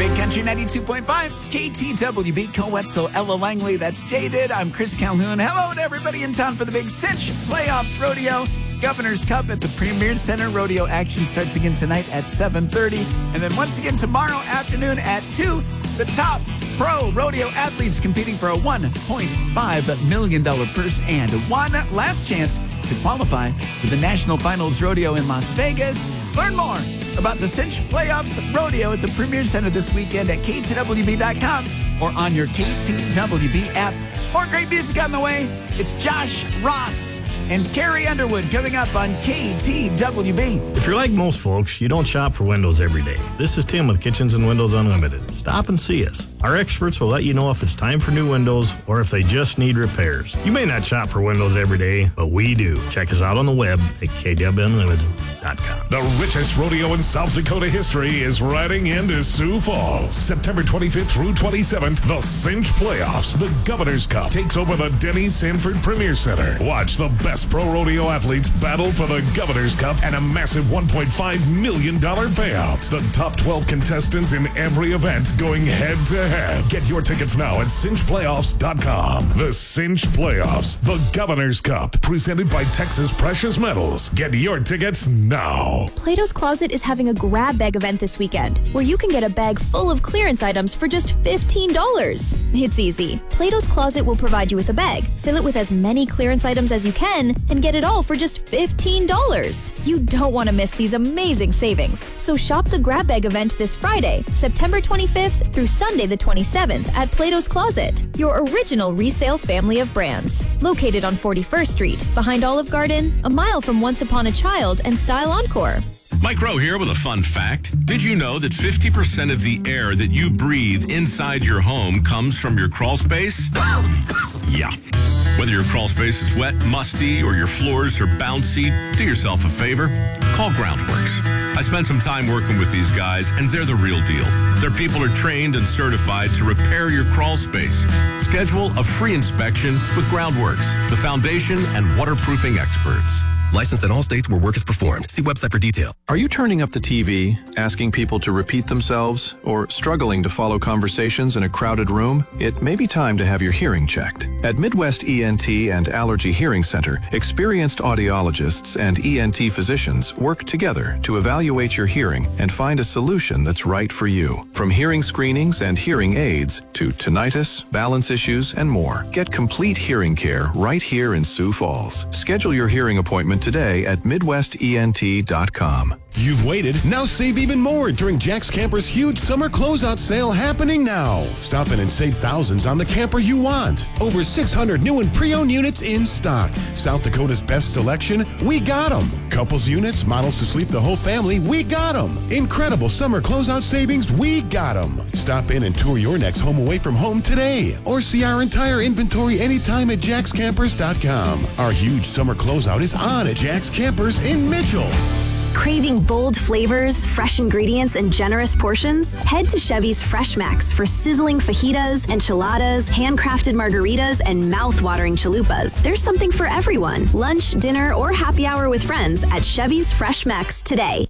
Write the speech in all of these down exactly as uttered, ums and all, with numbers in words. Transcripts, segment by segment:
Big Country ninety-two point five, K T W B, Coetzel, Ella Langley, that's Jaded. I'm Chris Calhoun. Hello to everybody in town for the Big Cinch Playoffs Rodeo. Governor's Cup at the Premier Center. Rodeo action starts again tonight at seven thirty. And then once again tomorrow afternoon at two, the top pro rodeo athletes competing for a one point five million dollars purse and one last chance to qualify for the National Finals Rodeo in Las Vegas. Learn more about the Cinch Playoffs Rodeo at the Premier Center this weekend at K T W B dot com or on your K T W B app. More great music on the way. It's Josh Ross and Carrie Underwood coming up on K T W B. If you're like most folks, you don't shop for windows every day. This is Tim with Kitchens and Windows Unlimited. Stop and see us. Our experts will let you know if it's time for new windows or if they just need repairs. You may not shop for windows every day, but we do. Check us out on the web at K W Unlimited dot com. The richest rodeo in South Dakota history is riding into Sioux Falls. September twenty-fifth through twenty-seventh, the Cinch Playoffs. The Governor's Cup takes over the Denny Sanford Premier Center. Watch the best pro rodeo athletes battle for the Governor's Cup and a massive one point five million dollars payout. The top twelve contestants in every event going head to head. Get your tickets now at cinch playoffs dot com. The Cinch Playoffs, the Governor's Cup, presented by Texas Precious Metals. Get your tickets now. Plato's Closet is having a grab bag event this weekend where you can get a bag full of clearance items for just fifteen dollars. It's easy. Plato's Closet will provide you with a bag, fill it with as many clearance items as you can, and get it all for just fifteen dollars. You don't want to miss these amazing savings. So shop the grab bag event this Friday, September twenty-fifth through Sunday the twenty-seventh at Plato's Closet, your original resale family of brands. Located on forty-first Street, behind Olive Garden, a mile from Once Upon a Child and Style Encore. Mike Rowe here with a fun fact. Did you know that fifty percent of the air that you breathe inside your home comes from your crawl space? Yeah. Whether your crawl space is wet, musty, or your floors are bouncy, do yourself a favor. Call Groundworks. I spent some time working with these guys, and they're the real deal. Their people are trained and certified to repair your crawl space. Schedule a free inspection with Groundworks, the foundation and waterproofing experts. Licensed in all states where work is performed. See website for detail. Are you turning up the T V, asking people to repeat themselves, or struggling to follow conversations in a crowded room? It may be time to have your hearing checked. At Midwest E N T and Allergy Hearing Center, experienced audiologists and E N T physicians work together to evaluate your hearing and find a solution that's right for you. From hearing screenings and hearing aids to tinnitus, balance issues, and more. Get complete hearing care right here in Sioux Falls. Schedule your hearing appointment today at midwest E N T dot com. You've waited. Now save even more during Jack's Camper's huge summer closeout sale happening now. Stop in and save thousands on the camper you want. Over six hundred new and pre-owned units in stock. South Dakota's best selection, we got them. Couples units, models to sleep the whole family, we got them. Incredible summer closeout savings, we got them. Stop in and tour your next home away from home today. Or see our entire inventory anytime at jacks campers dot com. Our huge summer closeout is on at Jack's Campers in Mitchell. Craving bold flavors, fresh ingredients, and generous portions? Head to Chevy's Fresh Max for sizzling fajitas, enchiladas, handcrafted margaritas, and mouth-watering chalupas. There's something for everyone. Lunch, dinner, or happy hour with friends at Chevy's Fresh Max today.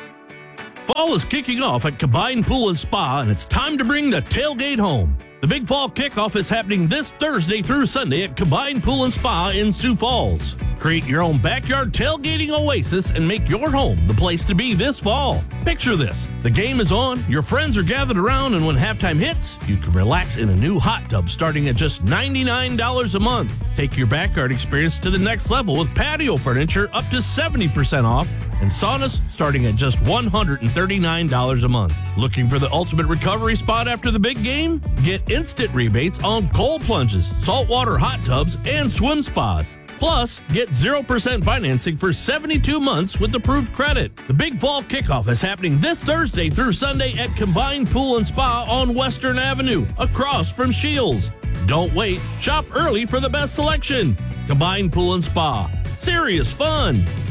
Fall is kicking off at Combined Pool and Spa, and it's time to bring the tailgate home. The Big Fall Kickoff is happening this Thursday through Sunday at Combined Pool and Spa in Sioux Falls. Create your own backyard tailgating oasis and make your home the place to be this fall. Picture this. The game is on, your friends are gathered around, and when halftime hits, you can relax in a new hot tub starting at just ninety-nine dollars a month. Take your backyard experience to the next level with patio furniture up to seventy percent off and saunas starting at just one hundred thirty-nine dollars a month. Looking for the ultimate recovery spot after the big game? Get instant rebates on cold plunges, saltwater hot tubs, and swim spas. Plus, get zero percent financing for seventy-two months with approved credit. The Big Fall Kickoff is happening this Thursday through Sunday at Combined Pool and Spa on Western Avenue, across from Shields. Don't wait. Shop early for the best selection. Combined Pool and Spa. Serious fun.